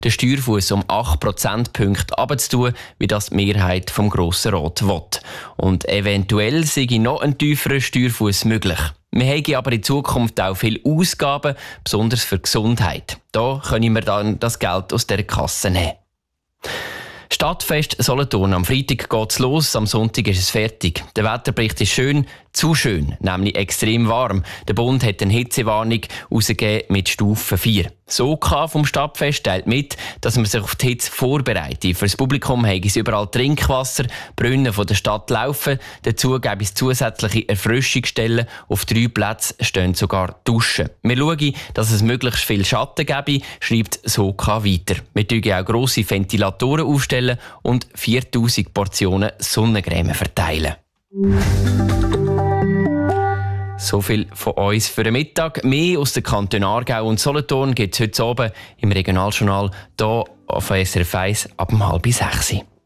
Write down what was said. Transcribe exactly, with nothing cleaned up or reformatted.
den Steuerfuss um acht Prozentpunkte herabzutun, wie das die Mehrheit vom Grossen Rat will. Und eventuell sei noch ein tieferer Steuerfuss möglich. Wir haben aber in Zukunft auch viele Ausgaben, besonders für Gesundheit. Da können wir dann das Geld aus der Kasse nehmen. Stadtfest Solothurn. Am Freitag geht's los, am Sonntag ist es fertig. Der Wetterbericht ist schön, zu schön, nämlich extrem warm. Der Bund hat eine Hitzewarnung herausgegeben mit Stufe vier. Das O K vom Stadtfest teilt mit, dass man sich auf die Hitze vorbereitet. Für das Publikum haben es überall Trinkwasser, Brunnen von der Stadt laufen. Dazu gäbe es zusätzliche Erfrischungsstellen. Auf drei Plätzen stehen sogar Duschen. Wir schauen, dass es möglichst viel Schatten gäbe, schreibt das O K weiter. Wir tun auch grosse Ventilatoren aufstellen und viertausend Portionen Sonnencreme verteilen. So viel von uns für den Mittag. Mehr aus den Kantonen Aargau und Solothurn gibt es heute Abend im Regionaljournal hier auf S R F eins ab um halb sechs.